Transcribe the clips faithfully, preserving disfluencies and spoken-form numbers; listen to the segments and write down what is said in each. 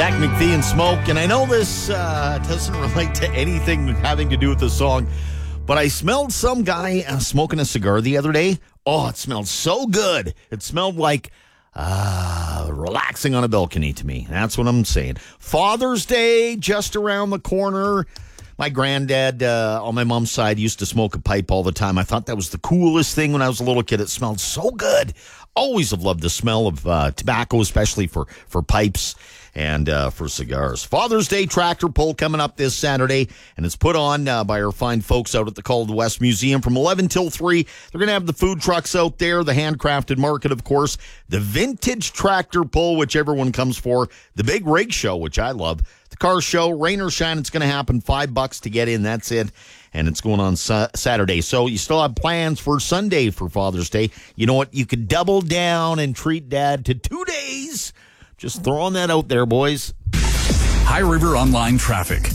Zach McPhee and Smoke, and I know this uh, doesn't relate to anything having to do with the song, but I smelled some guy uh, smoking a cigar the other day. Oh, it smelled so good. It smelled like uh, relaxing on a balcony to me. That's what I'm saying. Father's Day just around the corner. My granddad uh, on my mom's side used to smoke a pipe all the time. I thought that was the coolest thing when I was a little kid. It smelled so good. Always have loved the smell of uh, tobacco, especially for, for pipes and uh, for cigars. Father's Day tractor pull coming up this Saturday, and it's put on uh, by our fine folks out at the Call of the West Museum from eleven till three. They're going to have the food trucks out there, the handcrafted market, of course, the vintage tractor pull, which everyone comes for, the big rig show, which I love, the car show, rain or shine, it's going to happen. Five bucks to get in, that's it. And it's going on sa- Saturday. So you still have plans for Sunday for Father's Day. You know what? You could double down and treat Dad to two days. Just throwing that out there, boys. High River Online traffic.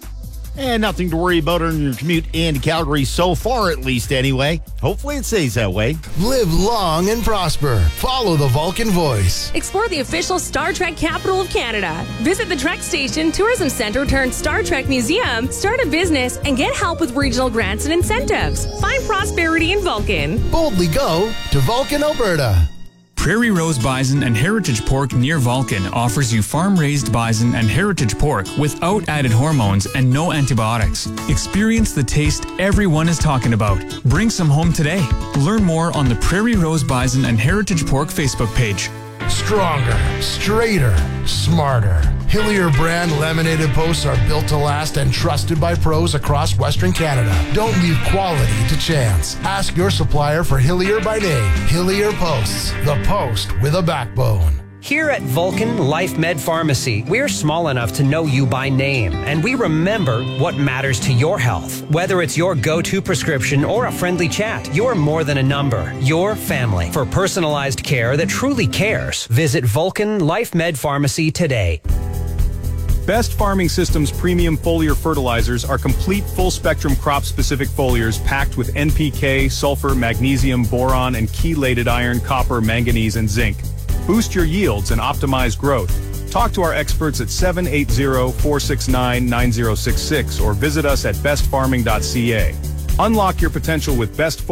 And nothing to worry about on your commute into Calgary so far, at least, anyway. Hopefully it stays that way. Live long and prosper. Follow the Vulcan Voice. Explore the official Star Trek capital of Canada. Visit the Trek Station Tourism Centre turned Star Trek Museum, start a business, and get help with regional grants and incentives. Find prosperity in Vulcan. Boldly go to Vulcan, Alberta. Prairie Rose Bison and Heritage Pork near Vulcan offers you farm-raised bison and heritage pork without added hormones and no antibiotics. Experience the taste everyone is talking about. Bring some home today. Learn more on the Prairie Rose Bison and Heritage Pork Facebook page. Stronger, straighter, smarter. Hillier brand laminated posts are built to last and trusted by pros across Western Canada. Don't leave quality to chance. Ask your supplier for Hillier by name. Hillier Posts, the post with a backbone. Here at Vulcan Life Med Pharmacy, we're small enough to know you by name, and we remember what matters to your health. Whether it's your go-to prescription or a friendly chat, you're more than a number. Your family. For personalized care that truly cares, visit Vulcan Life Med Pharmacy today. Best Farming Systems premium foliar fertilizers are complete full-spectrum crop-specific foliars packed with N P K, sulfur, magnesium, boron, and chelated iron, copper, manganese, and zinc. Boost your yields and optimize growth. Talk to our experts at seven eight zero, four six nine, nine zero six six or visit us at best farming dot c a. Unlock your potential with Best